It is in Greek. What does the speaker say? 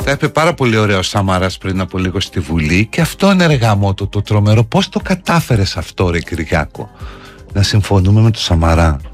Τα είπε πάρα πολύ ωραίο ο Σαμαράς πριν από λίγο στη Βουλή και αυτό είναι ρε γαμώτο το τρομερό. Πώς το κατάφερες αυτό ρε Κυριάκο, να συμφωνούμε με τον Σαμαρά?